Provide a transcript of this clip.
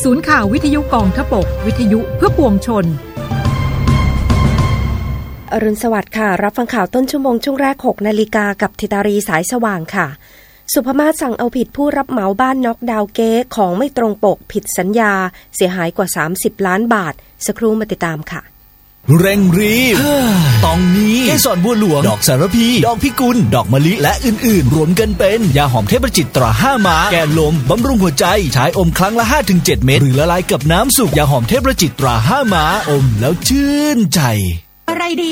ศูนย์ข่าววิทยุกองทพบกวิทยุเพื่อปวงชนอรุณสวัสดิ์ค่ะรับฟังข่าวต้นชั่วโมงช่วงแรก 6 นาฬิกากับธิตารีสายสว่างค่ะสุภมาศสั่งเอาผิดผู้รับเหมาบ้านน็อกดาวน์เก๊ของไม่ตรงปกผิดสัญญาเสียหายกว่า30ล้านบาทสักครู่มาติดตามค่ะเร่งรีบตองนี้เกสรบัวหลวงดอกสารพีดอกพิกุลดอกมะลิและอื่นๆรวมกันเป็นยาหอมเทพจิตตรา5ม้าแก้ลมบำรุงหัวใจใช้อมครั้งละ 5-7 เม็ดหรือละลายกับน้ำสุกยาหอมเทพจิตตรา5ม้าอมแล้วชื่นใจอะไรดี